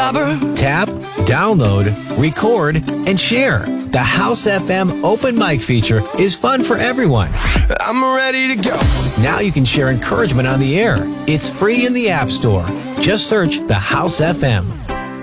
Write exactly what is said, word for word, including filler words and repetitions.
jobber. Tap, download, record, and share. The House F M open mic feature is fun for everyone. I'm ready to go. Now you can share encouragement on the air. It's free in the App Store. Just search the House F M.